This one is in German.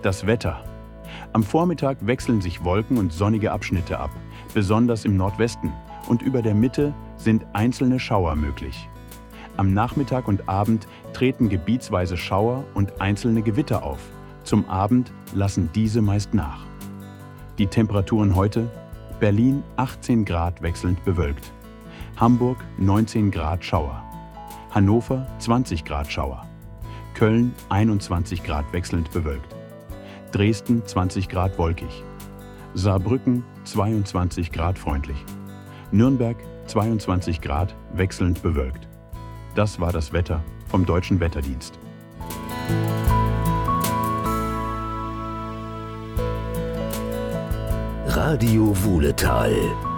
Das Wetter. Am Vormittag wechseln sich Wolken und sonnige Abschnitte ab, besonders im Nordwesten, und über der Mitte sind einzelne Schauer möglich. Am Nachmittag und Abend treten gebietsweise Schauer und einzelne Gewitter auf. Zum Abend lassen diese meist nach. Die Temperaturen heute: Berlin 18 Grad wechselnd bewölkt, Hamburg 19 Grad Schauer, Hannover 20 Grad Schauer, Köln 21 Grad wechselnd bewölkt, Dresden 20 Grad wolkig, Saarbrücken 22 Grad freundlich, Nürnberg 22 Grad wechselnd bewölkt. Das war das Wetter vom Deutschen Wetterdienst. Radio Wuhletal.